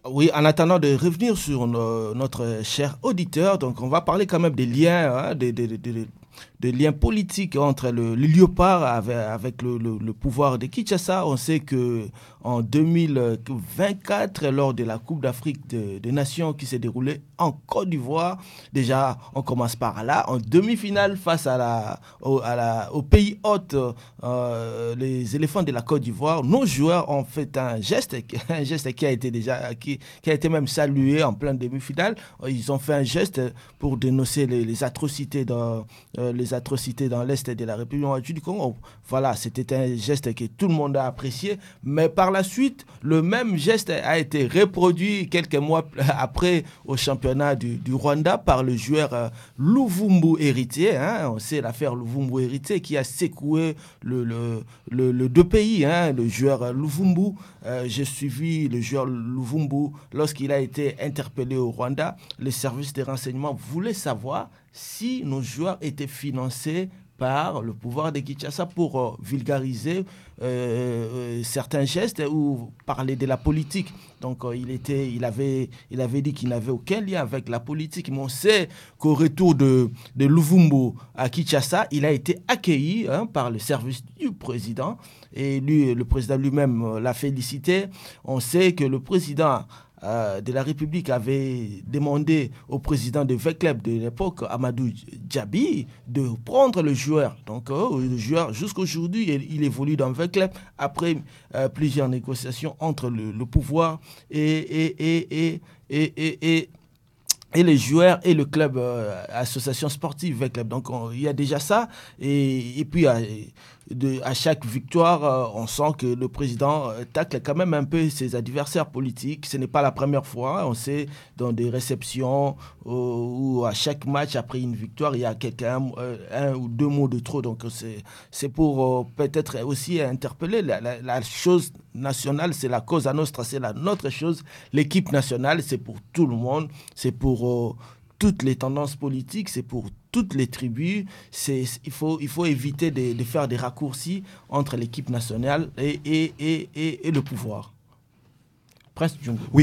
Oui, en attendant de revenir sur notre cher auditeur, donc on va parler quand même des liens, hein, des liens politiques entre le léopard avec le pouvoir de Kinshasa. On sait que en 2024, lors de la Coupe d'Afrique des Nations qui s'est déroulée en Côte d'Ivoire, déjà on commence par là, en demi-finale face au pays hôte, les éléphants de la Côte d'Ivoire, nos joueurs ont fait un geste qui a été qui a été même salué en pleine demi-finale. Ils ont fait un geste pour dénoncer les atrocités dans l'Est de la République du Congo. Voilà, c'était un geste que tout le monde a apprécié. Mais par la suite, le même geste a été reproduit quelques mois après au championnat du Rwanda par le joueur Luvumbu Héritier. Hein. On sait l'affaire Luvumbu Héritier qui a secoué le deux pays. Hein. Le joueur Luvumbu, j'ai suivi le joueur Luvumbu lorsqu'il a été interpellé au Rwanda. Les services de renseignement voulaient savoir si nos joueurs étaient financés par le pouvoir de Kinshasa pour vulgariser certains gestes ou parler de la politique. Donc il avait dit qu'il n'avait aucun lien avec la politique. Mais on sait qu'au retour de Luvumbu à Kinshasa, il a été accueilli par le service du président. Et lui, le président lui-même l'a félicité. On sait que le président de la République avait demandé au président de V-Club de l'époque, Amadou Djabi, de prendre le joueur. Donc le joueur, jusqu'aujourd'hui, il évolue dans V-Club après plusieurs négociations entre le pouvoir et les joueurs et le club, association sportive V-Club. Donc il y a déjà ça. Et puis à chaque victoire, on sent que le président tacle quand même un peu ses adversaires politiques. Ce n'est pas la première fois. On sait dans des réceptions où à chaque match, après une victoire, il y a quelqu'un, un ou deux mots de trop. Donc c'est pour peut-être aussi interpeller la chose nationale, c'est la cause à nostra, c'est la notre chose. L'équipe nationale, c'est pour tout le monde, c'est pour toutes les tendances politiques, c'est pour toutes les tribus. Il faut éviter de faire des raccourcis entre l'équipe nationale et le pouvoir. Prince Djungu. Oui,